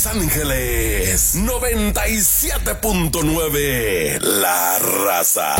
Los Ángeles 97.9. La Raza.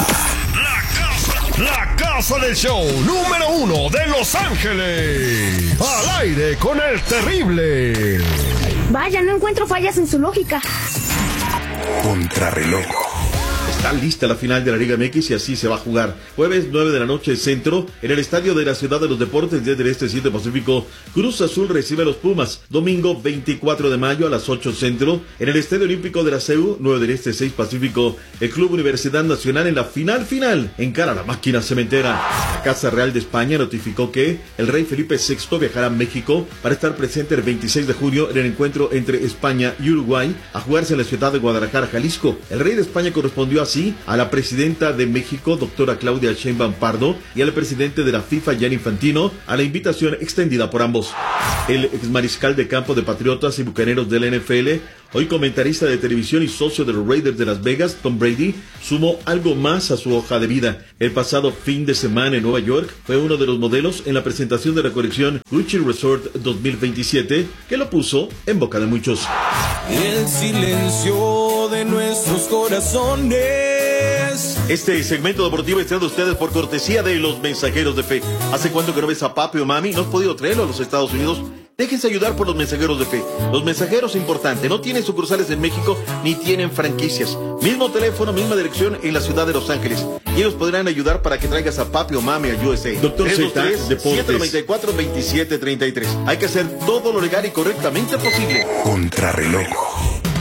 La casa del show número 1 de Los Ángeles. Al aire con el terrible. Vaya, no encuentro fallas en su lógica. Contrarreloj. Está lista la final de la Liga MX y así se va a jugar. Jueves 9 de la noche centro, en el estadio de la Ciudad de los Deportes, 10 del Este, 7 Pacífico. Cruz Azul recibe a los Pumas. Domingo 24 de mayo a las 8 centro, en el Estadio Olímpico de la CEU, 9 del Este, 6 Pacífico. El Club Universidad Nacional en la final encara a la máquina cementera. La Casa Real de España notificó que el rey Felipe VI viajará a México para estar presente el 26 de junio en el encuentro entre España y Uruguay, a jugarse en la ciudad de Guadalajara, Jalisco. El rey de España correspondió así a la presidenta de México, doctora Claudia Sheinbaum Pardo, y al presidente de la FIFA, Gianni Infantino, a la invitación extendida por ambos. El exmariscal de campo de Patriotas y Bucaneros del NFL, hoy comentarista de televisión y socio de los Raiders de Las Vegas, Tom Brady, sumó algo más a su hoja de vida. El pasado fin de semana en Nueva York fue uno de los modelos en la presentación de la colección Gucci Resort 2027, que lo puso en boca de muchos. El silencio de nuestros corazones. Este segmento deportivo es traído a ustedes por cortesía de los Mensajeros de Fe. ¿Hace cuánto que no ves a papi o mami? ¿No has podido traerlo a los Estados Unidos? Déjense ayudar por los Mensajeros de Fe. Los Mensajeros, importante, no tienen sucursales en México ni tienen franquicias. Mismo teléfono, misma dirección en la ciudad de Los Ángeles. Y ellos podrán ayudar para que traigas a papi o mami a USA. Doctor Z, 794-2733. Hay que hacer todo lo legal y correctamente posible. Contrarreloj.